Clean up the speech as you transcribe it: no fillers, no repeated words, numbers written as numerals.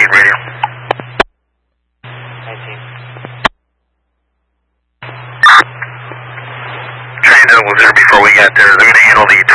radio. 19. Train was there before we got there. They're going to handle the